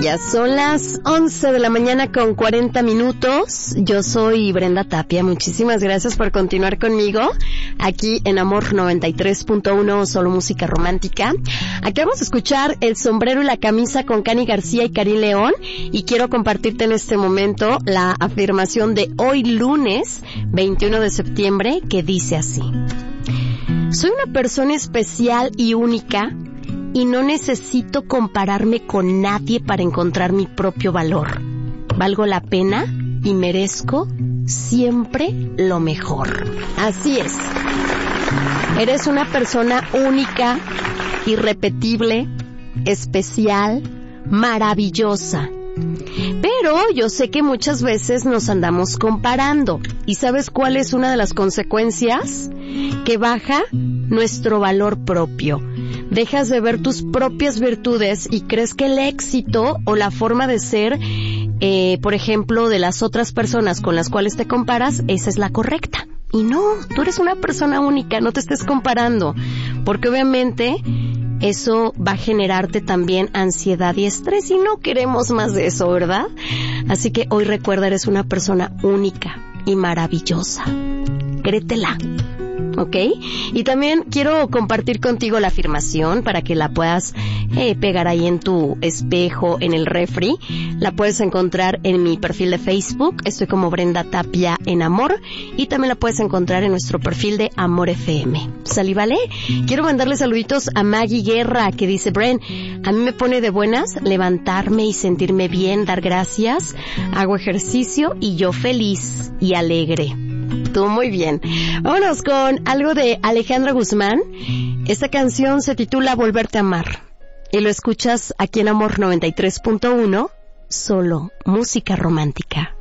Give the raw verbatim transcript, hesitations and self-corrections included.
Ya son las once de la mañana con cuarenta minutos. Yo soy Brenda Tapia. Muchísimas gracias por continuar conmigo aquí en Amor noventa y tres punto uno, solo música romántica. Aquí vamos a escuchar El sombrero y la camisa con Cani García y Karim León. Y quiero compartirte en este momento la afirmación de hoy lunes veintiuno de septiembre, que dice así: soy una persona especial y única y no necesito compararme con nadie para encontrar mi propio valor. Valgo la pena y merezco siempre lo mejor. Así es. Eres una persona única, irrepetible, especial, maravillosa. Pero yo sé que muchas veces nos andamos comparando. ¿Y sabes cuál es una de las consecuencias? Que baja nuestro valor propio. Dejas de ver tus propias virtudes y crees que el éxito o la forma de ser, eh, por ejemplo, de las otras personas con las cuales te comparas, esa es la correcta. Y no, tú eres una persona única, no te estés comparando, porque obviamente eso va a generarte también ansiedad y estrés y no queremos más de eso, ¿verdad? Así que hoy recuerda, eres una persona única y maravillosa. Créetela. ¿Ok? Y también quiero compartir contigo la afirmación para que la puedas eh, pegar ahí en tu espejo, en el refri. La puedes encontrar en mi perfil de Facebook. Estoy como Brenda Tapia en Amor. Y también la puedes encontrar en nuestro perfil de Amor F M. ¿Salí, vale? Quiero mandarle saluditos a Maggie Guerra, que dice: Bren, a mí me pone de buenas levantarme y sentirme bien, dar gracias. Hago ejercicio y yo feliz y alegre. Tú muy bien. Vámonos con algo de Alejandra Guzmán. Esta canción se titula Volverte a amar. Y lo escuchas aquí en Amor noventa y tres punto uno, solo música romántica.